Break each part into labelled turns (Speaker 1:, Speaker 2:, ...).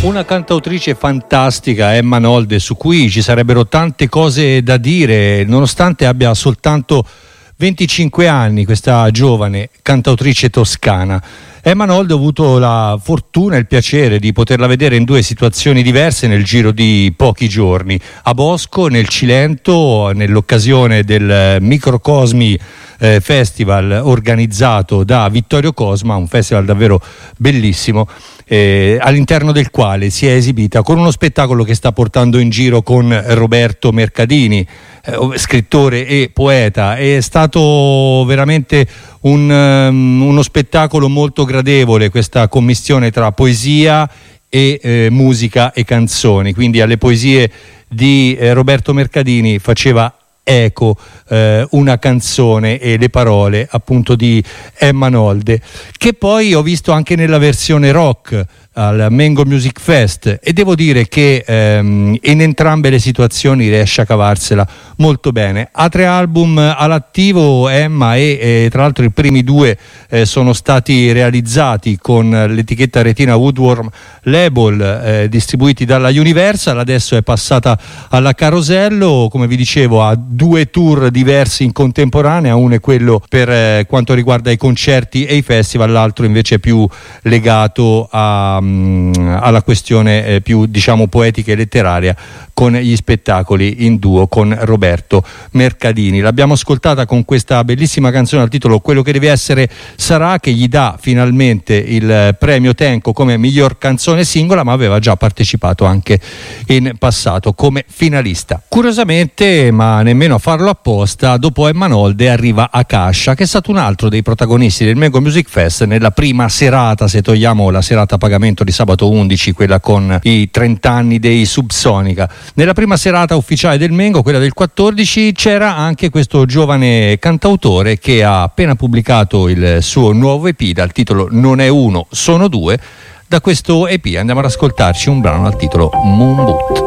Speaker 1: Una cantautrice fantastica, Emma Nolde, su cui ci sarebbero tante cose da dire, nonostante abbia soltanto 25 anni, questa giovane cantautrice toscana. Emma Nolde, ho avuto la fortuna e il piacere di poterla vedere in due situazioni diverse nel giro di pochi giorni. A Bosco, nel Cilento, nell'occasione del Microcosmi Festival organizzato da Vittorio Cosma, un festival davvero bellissimo, all'interno del quale si è esibita con uno spettacolo che sta portando in giro con Roberto Mercadini, scrittore e poeta. È stato veramente uno spettacolo molto gradevole, questa commistione tra poesia e musica e canzoni. Quindi alle poesie di Roberto Mercadini faceva eco una canzone e le parole appunto di Emma Nolde, che poi ho visto anche nella versione rock al Mango Music Fest, e devo dire che in entrambe le situazioni riesce a cavarsela molto bene. Ha 3 album all'attivo Emma, e tra l'altro i primi 2 sono stati realizzati con l'etichetta Retina Woodworm Label, distribuiti dalla Universal. Adesso è passata alla Carosello, come vi dicevo, ha 2 tour diversi in contemporanea. Uno è quello per quanto riguarda i concerti e i festival, l'altro invece è più legato alla questione più, diciamo, poetica e letteraria, con gli spettacoli in duo con Roberto Mercadini. L'abbiamo ascoltata con questa bellissima canzone al titolo Quello che deve essere sarà, che gli dà finalmente il premio Tenco come miglior canzone singola, ma aveva già partecipato anche in passato come finalista. Curiosamente, ma nemmeno a farlo apposta, dopo Emma Nolde arriva Akasha, che è stato un altro dei protagonisti del Mango Music Fest nella prima serata, se togliamo la serata a pagamento di sabato 11, quella con i 30 anni dei Subsonica. Nella prima serata ufficiale del Mengo, quella del 14, c'era anche questo giovane cantautore che ha appena pubblicato il suo nuovo EP dal titolo Non è uno, sono due. Da questo EP andiamo ad ascoltarci un brano dal titolo Moon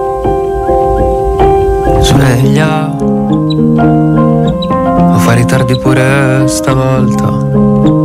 Speaker 1: Boot.
Speaker 2: Sveglia, lo fai tardi pure stavolta,